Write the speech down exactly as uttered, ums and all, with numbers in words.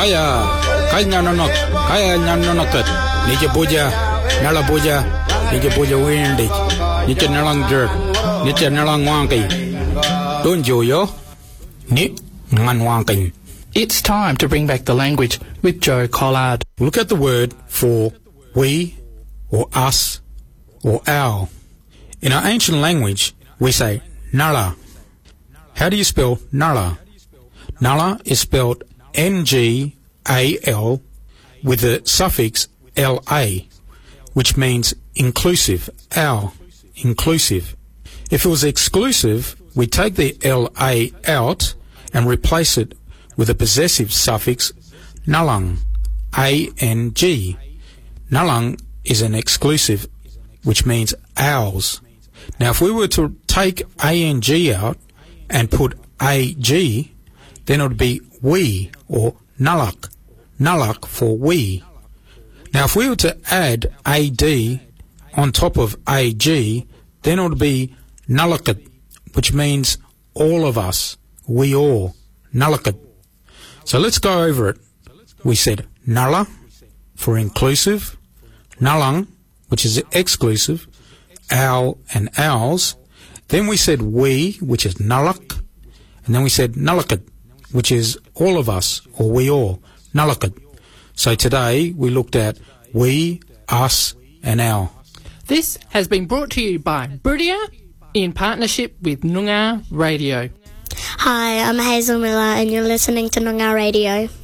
Kaya, kaya nanonok, kaya nanonokot. Nije puja, nala puja, nije puja windy. Nije nalang jerk, nije nalang wonky. Don't you yo? Ni ngan wonky. It's time to bring back the language with Joe Collard. Look at the word for we, or us, or our. In our ancient language, we say nala. How do you spell nala? Nala is spelled N G A L with the suffix L A, which means inclusive, our, inclusive. If it was exclusive, we take the L A out and replace it with a possessive suffix nalang, A N G. Nalang is an exclusive, which means ours. Now, if we were to take A N G out and put A G, then it would be we, or nalak, nalak for we. Now, if we were to add A D on top of A G, then it would be nalakat, which means all of us, we all, nalakat. So let's go over it. We said nala for inclusive, nalang, which is exclusive, our and ours. Then we said we, which is nalak, and then we said nalakat, which is all of us, or we all, nalakat. So today we looked at we, us, and our. This has been brought to you by Brudia in partnership with Noongar Radio. Hi, I'm Hazel Miller and you're listening to Noongar Radio.